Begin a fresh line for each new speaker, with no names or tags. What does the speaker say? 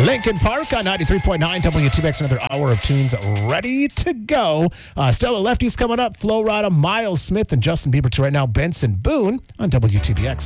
Lincoln Park on 93.9 WTBX. Another hour of tunes ready to go. Stellar Lefties coming up. Flo Rida, Miles Smith, and Justin Bieber. To right now, Benson Boone on WTBX.